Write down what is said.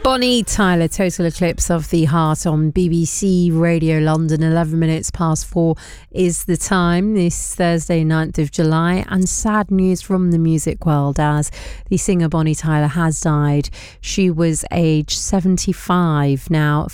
Bonnie Tyler, Total Eclipse of the Heart on BBC Radio London. 11 minutes past 4 is the time this Thursday 9th of July, and sad news from the music world as the singer Bonnie Tyler has died. She was aged 75. Now,